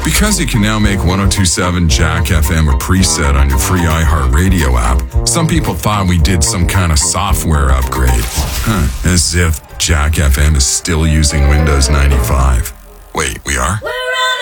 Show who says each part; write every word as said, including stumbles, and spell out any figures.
Speaker 1: Because you can now make one oh two point seven Jack F M a preset on your free iHeartRadio app, some people thought we did some kind of software upgrade. Huh, as if Jack F M is still using Windows ninety-five. Wait, we are?